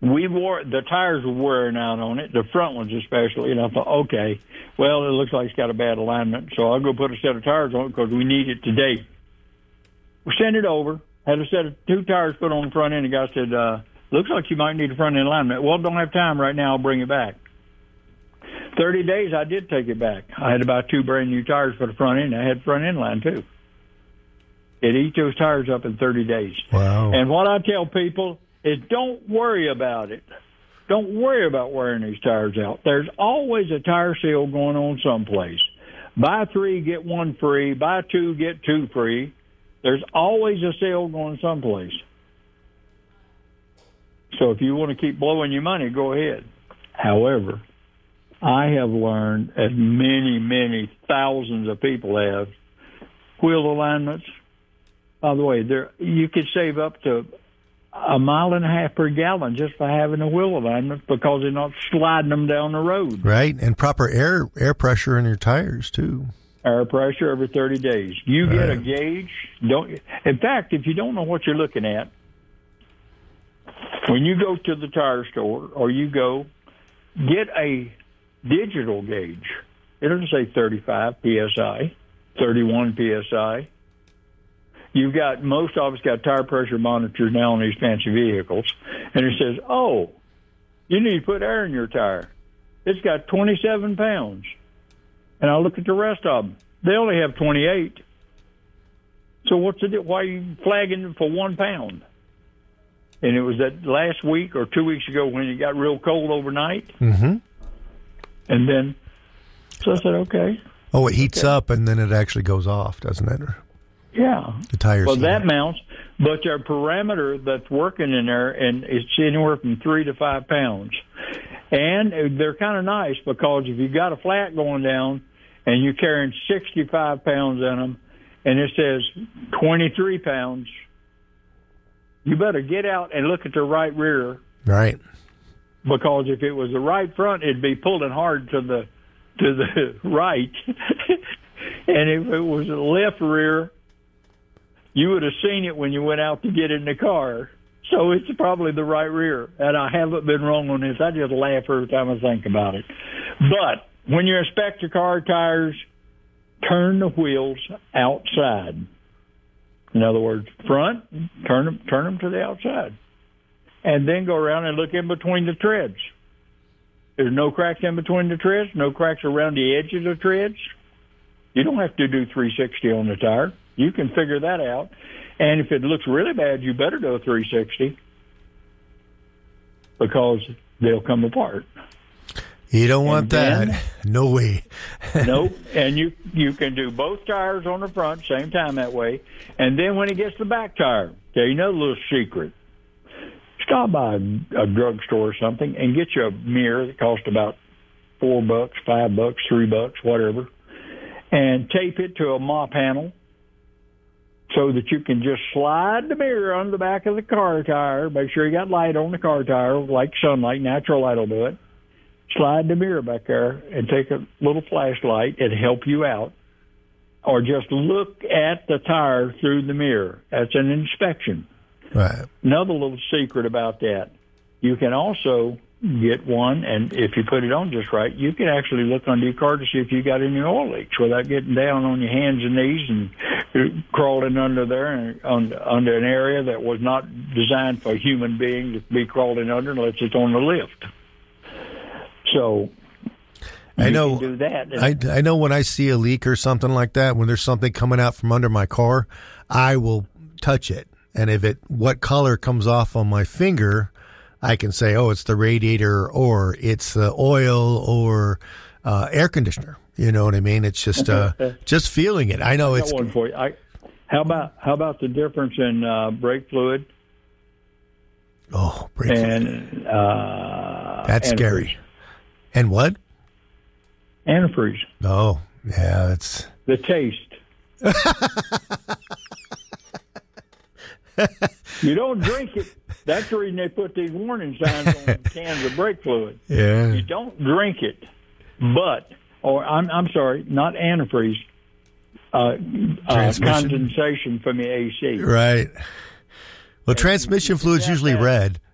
the tires were wearing out on it, the front ones especially, and I thought, okay, well, it looks like it's got a bad alignment, so I'll go put a set of tires on it because we need it today. We sent it over, had a set of 2 tires put on the front end. The guy said, looks like you might need a front end alignment. Well, don't have time right now. I'll bring it back. 30 days, I did take it back. I had about 2 brand new tires for the front end. I had front end line too. It eat those tires up in 30 days. Wow. And what I tell people is don't worry about it. Don't worry about wearing these tires out. There's always a tire sale going on someplace. Buy 3, get 1 free. Buy 2, get 2 free. There's always a sale going someplace. So if you want to keep blowing your money, go ahead. However, I have learned, as many, many thousands of people have, wheel alignments. By the way, you could save up to 1.5 miles per gallon just by having a wheel alignment because they're not sliding them down the road. Right, and proper air pressure in your tires, too. Air pressure every 30 days. You get a gauge. In fact, if you don't know what you're looking at, when you go to the tire store or you go, get a digital gauge. It'll say 35 PSI, 31 PSI. You've got, most of us got tire pressure monitors now on these fancy vehicles, and it says, oh, you need to put air in your tire. It's got 27 pounds. And I look at the rest of them. They only have 28. So what's the deal? Why are you flagging them for 1 pound? And it was that last week or 2 weeks ago when it got real cold overnight. Mm-hmm. And then, so I said, okay. Oh, it heats up and then it actually goes off, doesn't it? Yeah. The tires. Well, that mounts, but their parameter that's working in there, and it's anywhere from 3 to 5 pounds. And they're kind of nice because if you've got a flat going down and you're carrying 65 pounds in them and it says 23 pounds, you better get out and look at the right rear. Right. Because if it was the right front, it'd be pulling hard to the right. And if it was the left rear, you would have seen it when you went out to get in the car. So it's probably the right rear. And I haven't been wrong on this. I just laugh every time I think about it. But when you inspect your car tires, turn the wheels outside. In other words, front, turn them to the outside. And then go around and look in between the treads. There's no cracks in between the treads, no cracks around the edge of the treads. You don't have to do 360 on the tire. You can figure that out. And if it looks really bad, you better do a 360 because they'll come apart. You don't want that. No way. Nope. And you can do both tires on the front, same time that way. And then when it gets the back tire, tell you another little secret. Stop by a drugstore or something and get you a mirror that costs about $4, $5, $3, whatever, and tape it to a mop handle so that you can just slide the mirror on the back of the car tire. Make sure you got light on the car tire, like sunlight, natural light will do it. Slide the mirror back there and take a little flashlight and help you out. Or just look at the tire through the mirror. That's an inspection. Right. Another little secret about that, you can also get one, and if you put it on just right, you can actually look under your car to see if you got any oil leaks without getting down on your hands and knees and crawling under there and under an area that was not designed for a human being to be crawling under unless it's on the lift. So I know. Do that. I know when I see a leak or something like that, when there's something coming out from under my car, I will touch it. And if what color comes off on my finger, I can say, oh, it's the radiator or it's the oil or air conditioner. You know what I mean? It's just feeling it. I know it's. One for you. How about the difference in brake fluid? Oh, brake fluid. That's antifreeze. Scary. And what? Antifreeze. Oh, yeah, it's the taste. You don't drink it. That's the reason they put these warning signs on cans of brake fluid. Yeah. You don't drink it, I'm sorry, not antifreeze. Condensation from the AC. Right. Well, transmission fluid's usually red.